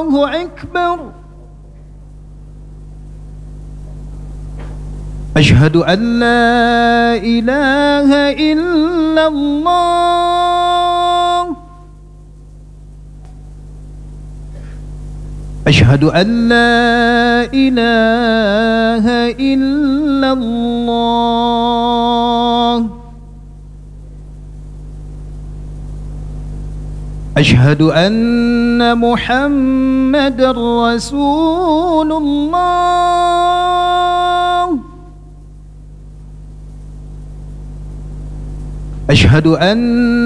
الله أكبر. أشهد أن لا إله إلا الله. أشهد أن لا إله إلا الله. أشهد أن محمد رسول الله. أشهد أن